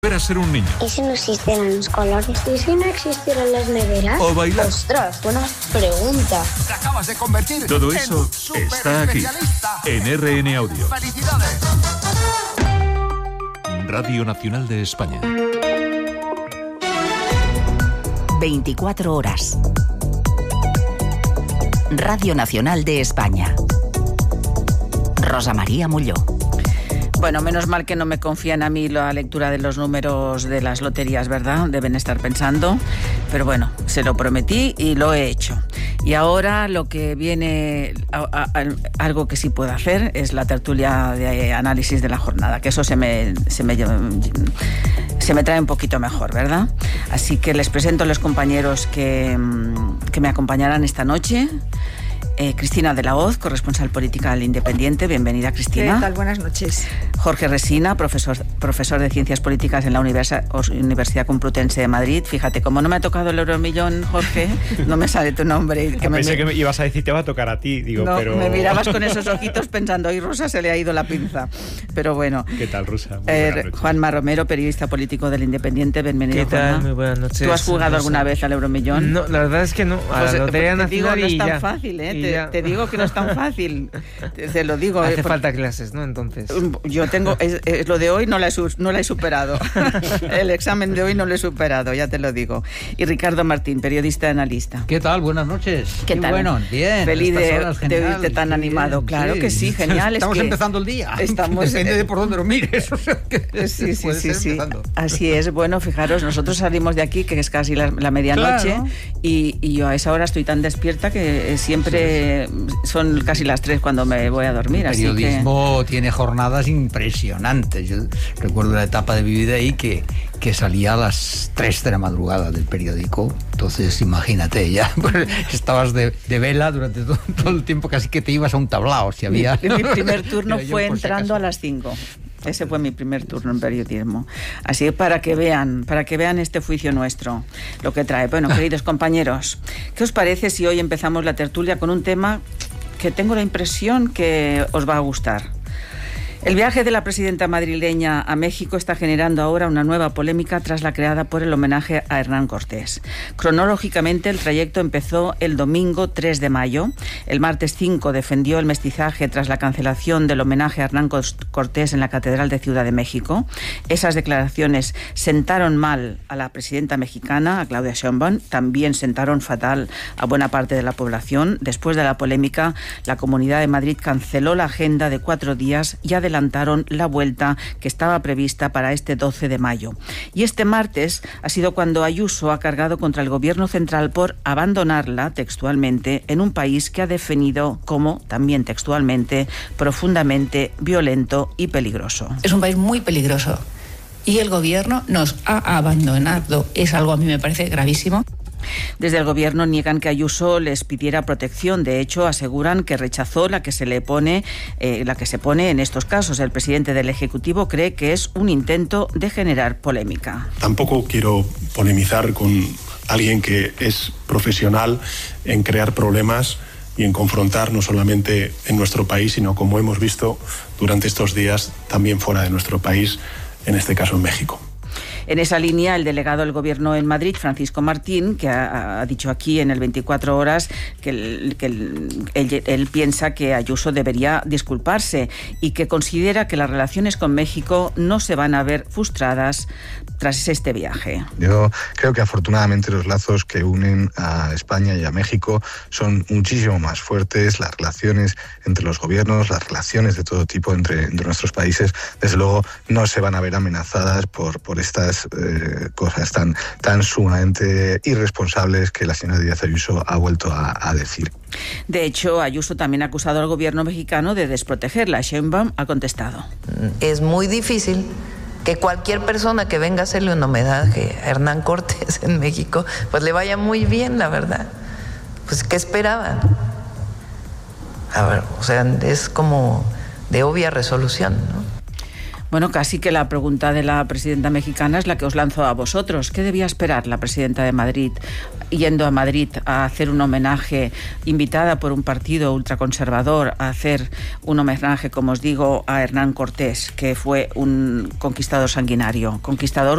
Volver a ser un niño. ¿Y si no existieran los colores? ¿Y si no existieran las neveras? O bailar. ¡Ostras, buena pregunta! Te acabas de convertir Todo eso está aquí, en RN Audio. ¡Felicidades! Radio Nacional de España. 24 horas. Radio Nacional de España. Rosa María Molló. Bueno, menos mal que no me confían a mí la lectura de los números de las loterías, ¿verdad? Deben estar pensando. Pero bueno, se lo prometí y lo he hecho. Y ahora lo que viene, algo que sí puedo hacer, es la tertulia de análisis de la jornada, que eso se me trae un poquito mejor, ¿verdad? Así que les presento a los compañeros que me acompañarán esta noche. Cristina de la Hoz, corresponsal política del Independiente. Bienvenida, Cristina. ¿Qué tal? Buenas noches. Jorge Resina, profesor de Ciencias Políticas en la Universidad Complutense de Madrid. Fíjate, como no me ha tocado el euromillón, Jorge, no me sale tu nombre. Pensé que me ibas a decir te va a tocar a ti, digo, no, pero... me mirabas con esos ojitos pensando, hoy Rosa se le ha ido la pinza. Pero bueno. ¿Qué tal, Rosa? Juanma Romero, periodista político del Independiente. Bienvenido, ¿Qué tal? Juanma. Muy buenas noches. ¿Tú has jugado Rosa alguna vez al euromillón? No, la verdad es que no. A la Lotería Nacional no es tan ya. fácil, ¿eh? Te digo que no es tan fácil. Te lo digo. Hace falta clases, ¿no? Entonces. Yo tengo... lo de hoy no la he superado. El examen de hoy no lo he superado, ya te lo digo. Y Ricardo Martín, periodista y analista. ¿Qué tal? Buenas noches. ¿Qué tal? Bueno, bien. Feliz de oírte tan animado. Claro que sí, genial. Estamos empezando el día. Depende de por dónde lo mires. O sea, que sí. Empezando. Así es. Bueno, fijaros, nosotros salimos de aquí, que es casi la medianoche, claro. y yo a esa hora estoy tan despierta que siempre son casi las 3 cuando me voy a dormir. El periodismo tiene jornadas impresionantes. Yo recuerdo la etapa de mi vida ahí que salía a las 3 de la madrugada del periódico. Entonces, imagínate, ya estabas de vela durante todo el tiempo, casi que te ibas a un tablao. Si había... Mi primer turno fue entrando a las 5. Ese fue mi primer turno en periodismo. Así que para que vean este juicio nuestro, lo que trae. Bueno, queridos compañeros, ¿qué os parece si hoy empezamos la tertulia con un tema que tengo la impresión que os va a gustar? El viaje de la presidenta madrileña a México está generando ahora una nueva polémica tras la creada por el homenaje a Hernán Cortés. Cronológicamente, el trayecto empezó el domingo 3 de mayo. El martes 5 defendió el mestizaje tras la cancelación del homenaje a Hernán Cortés en la Catedral de Ciudad de México. Esas declaraciones sentaron mal a la presidenta mexicana, a Claudia Sheinbaum. También sentaron fatal a buena parte de la población. Después de la polémica, la Comunidad de Madrid canceló la agenda de 4 días y adelantaron la vuelta que estaba prevista para este 12 de mayo. Y este martes ha sido cuando Ayuso ha cargado contra el gobierno central por abandonarla, textualmente, en un país que ha definido como, también textualmente, profundamente violento y peligroso. Es un país muy peligroso y el gobierno nos ha abandonado. Es algo, a mí me parece gravísimo. Desde el gobierno niegan que Ayuso les pidiera protección. De hecho, aseguran que rechazó la que se pone en estos casos. El presidente del Ejecutivo cree que es un intento de generar polémica. Tampoco quiero polemizar con alguien que es profesional en crear problemas y en confrontar no solamente en nuestro país, sino, como hemos visto durante estos días, también fuera de nuestro país, en este caso en México. En esa línea, el delegado del Gobierno en Madrid, Francisco Martín, que ha dicho aquí en el 24 horas que él piensa que Ayuso debería disculparse y que considera que las relaciones con México no se van a ver frustradas tras este viaje. Yo creo que afortunadamente los lazos que unen a España y a México son muchísimo más fuertes. Las relaciones entre los gobiernos, las relaciones de todo tipo entre nuestros países, desde luego no se van a ver amenazadas por estas cosas tan sumamente irresponsables que la señora Díaz Ayuso ha vuelto a decir. De hecho, Ayuso también ha acusado al gobierno mexicano de desprotegerla. Sheinbaum ha contestado. Es muy difícil que cualquier persona que venga a hacerle un homenaje a Hernán Cortés en México, pues le vaya muy bien, la verdad. Pues, ¿qué esperaban? A ver, o sea, es como de obvia resolución, ¿no? Bueno, casi que la pregunta de la presidenta mexicana es la que os lanzo a vosotros. ¿Qué debía esperar la presidenta de Madrid yendo a Madrid a hacer un homenaje, invitada por un partido ultraconservador a hacer un homenaje, como os digo, a Hernán Cortés, que fue un conquistador sanguinario, conquistador